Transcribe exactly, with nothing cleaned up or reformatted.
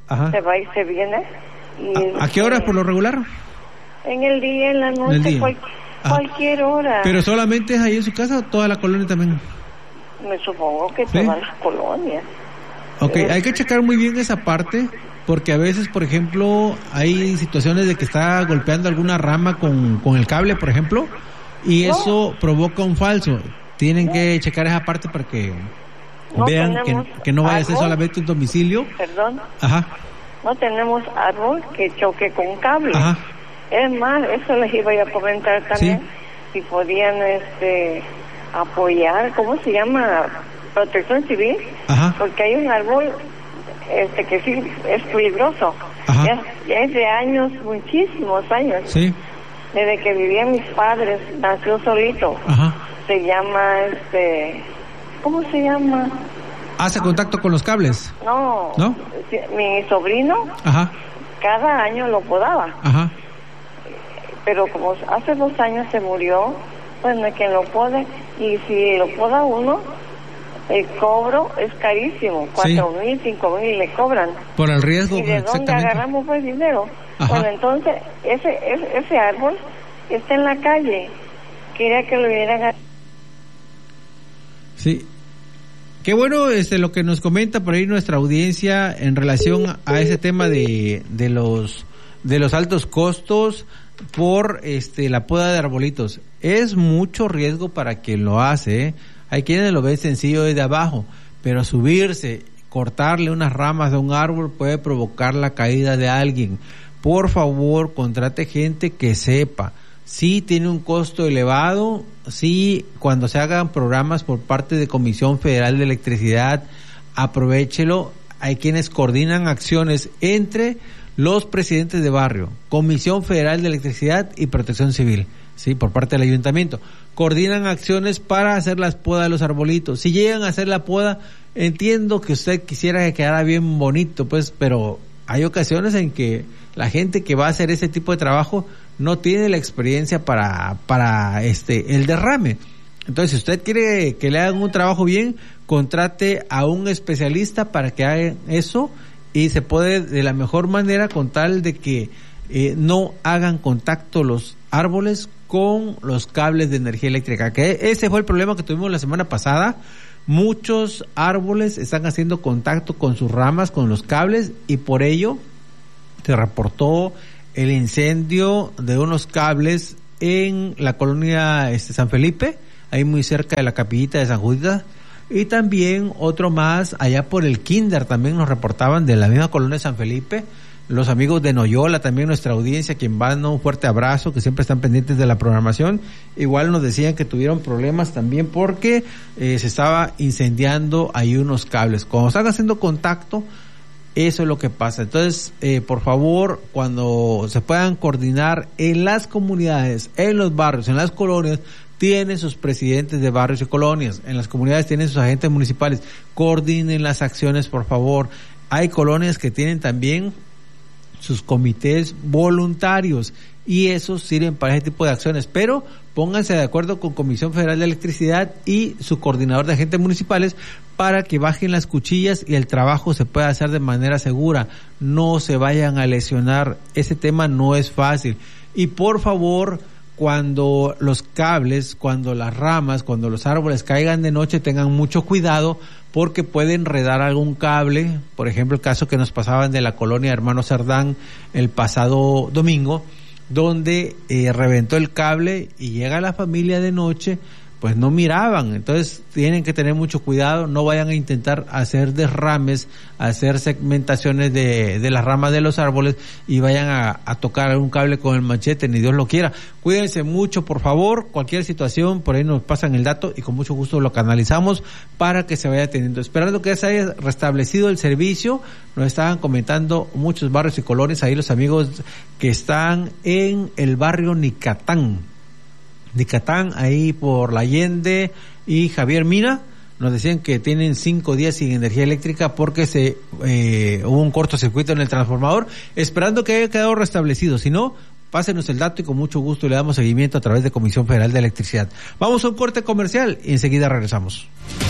Ajá. se va y se viene. Y ¿A, ¿A qué horas por lo regular? En el día, en la noche, día. Cual, cualquier hora. ¿Pero solamente es ahí en su casa o toda la colonia también? Me supongo que ¿Sí? todas las colonias. Ok, Eh, hay que checar muy bien esa parte, porque a veces, por ejemplo, hay situaciones de que está golpeando alguna rama con, con el cable, por ejemplo, y No. eso provoca un falso. Tienen que checar esa parte para que No vean que, tenemos que no vaya a ser árbol. solamente un domicilio. Perdón, Ajá, no tenemos árbol que choque con cable. ajá, Es más, eso les iba a comentar también, si podían este apoyar, ¿cómo se llama? Protección civil, ajá, porque hay un árbol este que sí es peligroso. Ajá. Ya, ya es de años, muchísimos años. sí, Desde que vivían mis padres, nació solito. ajá. Se llama, este, ¿cómo se llama? ¿Hace contacto con los cables? No, ¿No? sí, mi sobrino Ajá, cada año lo podaba, ajá, pero como hace dos años se murió, pues no hay quien lo pode, y si lo poda uno, el cobro es carísimo, cuatro mil, cinco mil le cobran. por el riesgo, ¿Y de dónde exactamente. agarramos pues dinero? Ajá. Bueno, entonces, ese, ese, ese árbol está en la calle, quería que lo vieran a... Sí. Qué bueno este lo que nos comenta por ahí nuestra audiencia en relación a ese tema de de los de los altos costos por este la poda de arbolitos. Es mucho riesgo para quien lo hace, ¿eh? Hay quienes lo ven sencillo desde abajo, pero subirse, cortarle unas ramas de un árbol puede provocar la caída de alguien. Por favor, contrate gente que sepa. Sí tiene un costo elevado, sí cuando se hagan programas por parte de Comisión Federal de Electricidad, aprovéchelo. Hay quienes coordinan acciones entre los presidentes de barrio, Comisión Federal de Electricidad y Protección Civil, sí, por parte del ayuntamiento. Coordinan acciones para hacer las podas de los arbolitos. Si llegan a hacer la poda, entiendo que usted quisiera que quedara bien bonito, pues, pero hay ocasiones en que la gente que va a hacer ese tipo de trabajo no tiene la experiencia para para este el derrame. Entonces, si usted quiere que le hagan un trabajo bien, contrate a un especialista para que haga eso y se puede de la mejor manera con tal de que eh, no hagan contacto los árboles con los cables de energía eléctrica, que ese fue el problema que tuvimos la semana pasada. Muchos árboles están haciendo contacto con sus ramas, con los cables, y por ello se reportó el incendio de unos cables en la colonia este, San Felipe, ahí muy cerca de la capillita de San Judas, y también otro más allá por el Kinder, también nos reportaban de la misma colonia de San Felipe. Los amigos de Noyola, también nuestra audiencia, quien van, un fuerte abrazo, que siempre están pendientes de la programación. Igual nos decían que tuvieron problemas también porque eh, se estaba incendiando ahí unos cables. Cuando están haciendo contacto, eso es lo que pasa. Entonces, eh, por favor, cuando se puedan coordinar en las comunidades, en los barrios, en las colonias, tienen sus presidentes de barrios y colonias, en las comunidades tienen sus agentes municipales, coordinen las acciones, por favor. Hay colonias que tienen también sus comités voluntarios y esos sirven para ese tipo de acciones, pero pónganse de acuerdo con Comisión Federal de Electricidad y su coordinador de agentes municipales para que bajen las cuchillas y el trabajo se pueda hacer de manera segura. No se vayan a lesionar, ese tema no es fácil. Y por favor, cuando los cables, cuando las ramas, cuando los árboles caigan de noche, tengan mucho cuidado porque puede enredar algún cable. Por ejemplo, el caso que nos pasaban de la colonia Hermano Cerdán el pasado domingo, donde eh, reventó el cable y llega la familia de noche, pues no miraban. Entonces tienen que tener mucho cuidado, no vayan a intentar hacer derrames, hacer segmentaciones de, de las ramas de los árboles y vayan a, a tocar algún cable con el machete, ni Dios lo quiera. Cuídense mucho, por favor. Cualquier situación, por ahí nos pasan el dato y con mucho gusto lo canalizamos para que se vaya teniendo. Esperando que se haya restablecido el servicio. Nos estaban comentando muchos barrios y colonias, ahí los amigos que están en el barrio Nicatán. Nicatán, ahí por la Allende y Javier Mina, nos decían que tienen cinco días sin energía eléctrica porque se eh, hubo un cortocircuito en el transformador, esperando que haya quedado restablecido. Si no, pásenos el dato y con mucho gusto le damos seguimiento a través de Comisión Federal de Electricidad. Vamos a un corte comercial y enseguida regresamos.